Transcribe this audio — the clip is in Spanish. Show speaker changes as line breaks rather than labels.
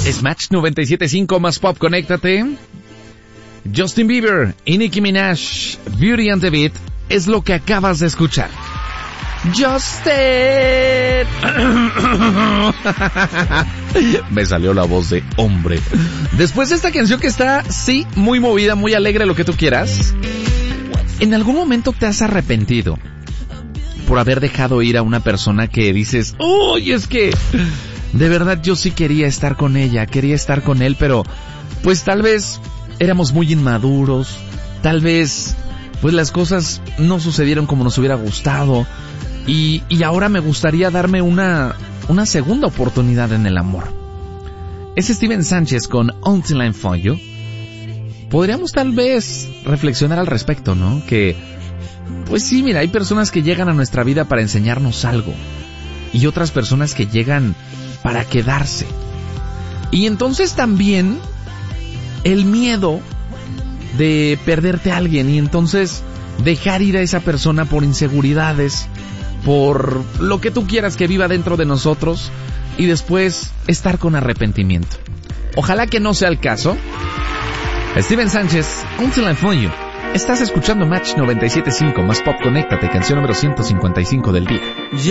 Es Match 97.5 más pop, conéctate. Justin Bieber y Nicki Minaj, Beauty and the Beat, es lo que acabas de escuchar. Justin. Me salió la voz de hombre. Después de esta canción que está, sí, muy movida, muy alegre, lo que tú quieras. ¿En algún momento te has arrepentido por haber dejado ir a una persona que dices, uy, es que de verdad yo sí quería estar con ella, quería estar con él, pero pues tal vez éramos muy inmaduros, tal vez pues las cosas no sucedieron como nos hubiera gustado y ahora me gustaría darme una segunda oportunidad en el amor? Es Steven Sánchez con Until I Find You. Podríamos tal vez reflexionar al respecto, ¿no? Que pues sí, mira, hay personas que llegan a nuestra vida para enseñarnos algo y otras personas que llegan para quedarse. Y entonces también el miedo de perderte a alguien y entonces dejar ir a esa persona por inseguridades, por lo que tú quieras que viva dentro de nosotros y después estar con arrepentimiento. Ojalá que no sea el caso. Steven Sánchez, Until I Find You. Estás escuchando Match 97.5 más pop, conéctate, canción número 155 del día.